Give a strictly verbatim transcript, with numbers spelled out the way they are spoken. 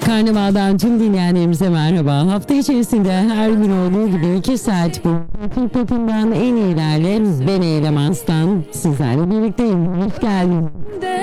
Karnaval'dan tüm dinleyenlerimize merhaba. Hafta içerisinde her gün olduğu gibi iki saat bu Türk Pop'undan en iyilerle ben Eylem Aslan sizlerle birlikteyim. Hoş geldiniz.